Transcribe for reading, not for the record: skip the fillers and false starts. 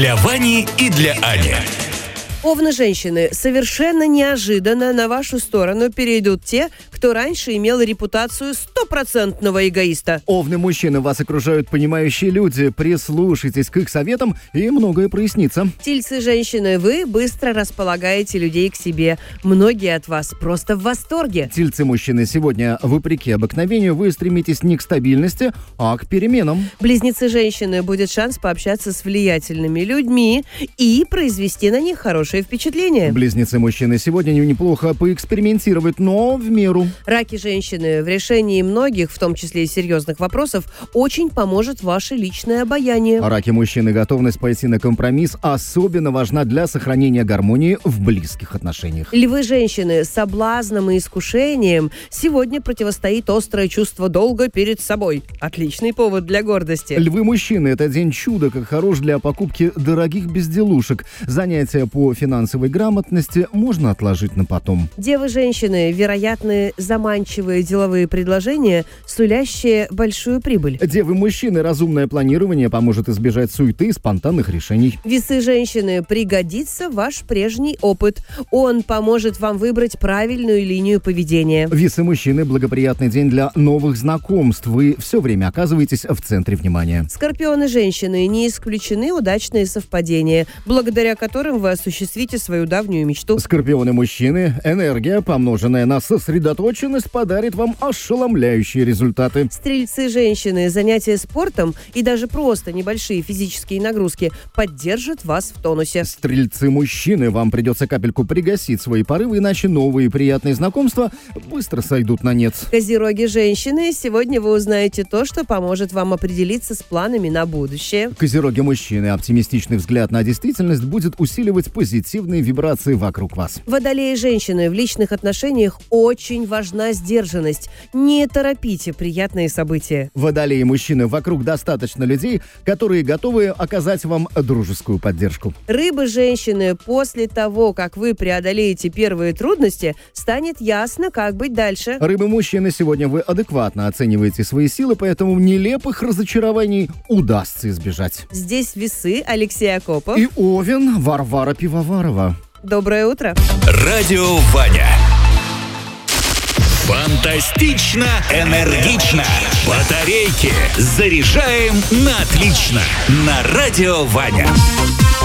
Для Вани и для Ани. Овны женщины, совершенно неожиданно на вашу сторону перейдут те, кто раньше имел репутацию стопроцентного эгоиста. Овны мужчины, вас окружают понимающие люди. Прислушайтесь к их советам, и многое прояснится. Тельцы женщины, вы быстро располагаете людей к себе. Многие от вас просто в восторге. Тельцы мужчины, сегодня, вопреки обыкновению, вы стремитесь не к стабильности, а к переменам. Близнецы женщины, будет шанс пообщаться с влиятельными людьми и произвести на них хорошее впечатление. Близнецы мужчины, сегодня неплохо поэкспериментировать, но в меру. Раки женщины, в решении многих, в том числе и серьезных вопросов, очень поможет ваше личное обаяние. Раки мужчины, готовность пойти на компромисс особенно важна для сохранения гармонии в близких отношениях. Львы женщины, соблазном и искушением сегодня противостоит острое чувство долга перед собой. Отличный повод для гордости. Львы мужчины, это день чуда, как хорош для покупки дорогих безделушек. Занятия по финансовой грамотности можно отложить на потом. Девы женщины, вероятны заманчивые деловые предложения, сулящие большую прибыль. Девы мужчины, разумное планирование поможет избежать суеты и спонтанных решений. Весы женщины, пригодится ваш прежний опыт. Он поможет вам выбрать правильную линию поведения. Весы мужчины, благоприятный день для новых знакомств. Вы все время оказываетесь в центре внимания. Скорпионы женщины, не исключены удачные совпадения, благодаря которым вы осуществите свою давнюю мечту. Скорпионы мужчины, энергия, помноженная на сосредоточенность, подарит вам ошеломляющие результаты. Стрельцы женщины, занятия спортом и даже просто небольшие физические нагрузки поддержат вас в тонусе. Стрельцы мужчины, вам придется капельку пригасить свои порывы, иначе новые приятные знакомства быстро сойдут на нет. Козероги женщины, сегодня вы узнаете то, что поможет вам определиться с планами на будущее. Козероги мужчины, оптимистичный взгляд на действительность будет усиливать позитивные вибрации вокруг вас. Водолеи женщины, в личных отношениях очень важна сдержанность. Не торопите приятные события. Водолеи мужчины, вокруг достаточно людей, которые готовы оказать вам дружескую поддержку. Рыбы женщины, после того, как вы преодолеете первые трудности, станет ясно, как быть дальше. Рыбы мужчины, сегодня вы адекватно оцениваете свои силы, поэтому нелепых разочарований удастся избежать. Здесь весы, Алексей Акопов. И Овен, Варвара Пивоварова. Доброе утро. Радио Ваня. Фантастично, энергично. Батарейки заряжаем на отлично. На Радио Ваня.